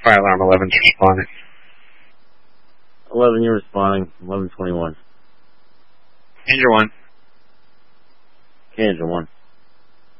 Fire alarm 11's responding. 11, you're responding. 1121. Danger 1. Danger 1.